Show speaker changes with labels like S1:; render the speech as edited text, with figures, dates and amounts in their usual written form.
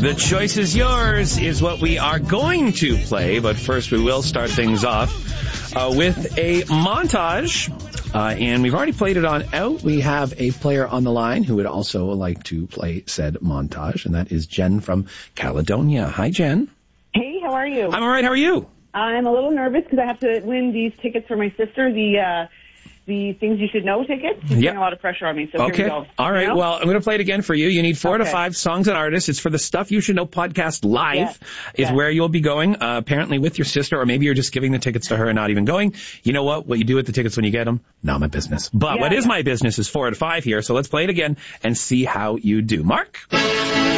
S1: The choice is yours is what we are going to play, but first we will start things off with a montage, and we've already played it on out. We have a player on the line who would also like to play said montage, and that is Jen from Caledonia. Hi, Jen.
S2: Hey, how are you?
S1: I'm all right. How are you?
S2: I'm a little nervous because I have to win these tickets for my sister, the Things You Should Know tickets. She's putting a lot of pressure on me, so
S1: okay.
S2: Here we go.
S1: All right, well, I'm going to play it again for you. You need 4 to 5 songs and artists. It's for the Stuff You Should Know podcast live is where you'll be going, apparently with your sister, or maybe you're just giving the tickets to her and not even going. You know what you do with the tickets when you get them? Not my business. But what is my business is 4 to 5 here, so let's play it again and see how you do. Mark?